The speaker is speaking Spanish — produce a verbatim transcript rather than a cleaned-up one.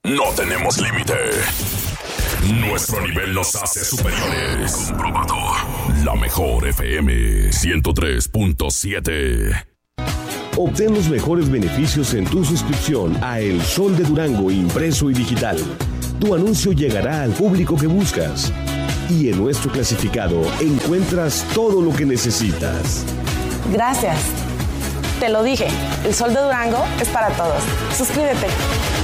no tenemos límite. Nuestro nivel nos hace superiores. Comprobado. La mejor F M ciento tres punto siete. Obtén los mejores beneficios en tu suscripción a El Sol de Durango impreso y digital. Tu anuncio llegará al público que buscas. Y en nuestro clasificado encuentras todo lo que necesitas. Gracias. Te lo dije, El Sol de Durango es para todos. Suscríbete.